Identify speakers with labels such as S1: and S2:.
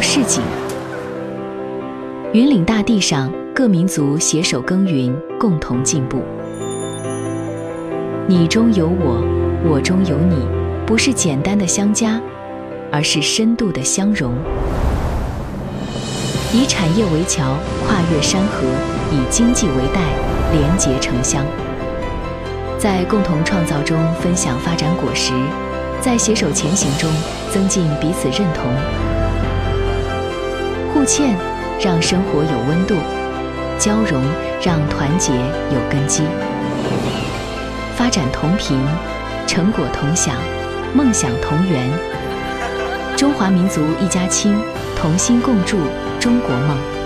S1: 市井。云岭大地上，各民族携手耕耘，共同进步。你中有我，我中有你，不是简单的相加，而是深度的相融。以产业为桥，跨越山河；以经济为带，连结城乡。在共同创造中分享发展果实，在携手前行中增进彼此认同。互欠让生活有温度，交融让团结有根基。发展同频，成果同享，梦想同圆。中华民族一家亲，同心共筑中国梦。